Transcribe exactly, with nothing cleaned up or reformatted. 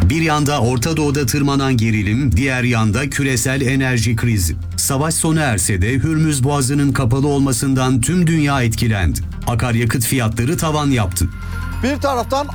Bir yanda Orta Doğu'da tırmanan gerilim, diğer yanda küresel enerji krizi. Savaş sona erse de Hürmüz Boğazı'nın kapalı olmasından tüm dünya etkilendi. Akaryakıt fiyatları tavan yaptı. Bir taraftan